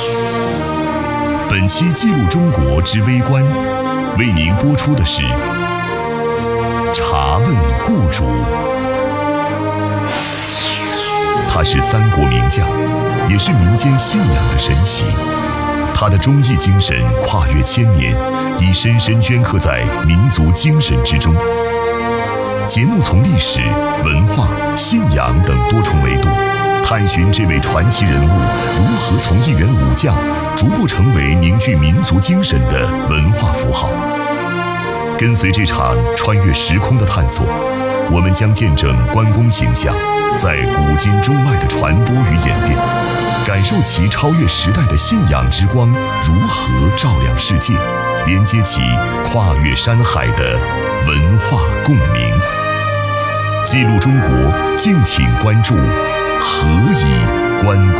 本期记录中国之微观，为您播出的是《查问故主》。他是三国名将，也是民间信仰的神奇。他的忠义精神跨越千年，已深深镌刻在民族精神之中。节目从历史、文化、信仰等多重维度，探寻这位传奇人物如何从一员武将逐步成为凝聚民族精神的文化符号。跟随这场穿越时空的探索，我们将见证关公形象在古今中外的传播与演变，感受其超越时代的信仰之光如何照亮世界，连接起跨越山海的文化共鸣。记录中国，敬请关注何以关公。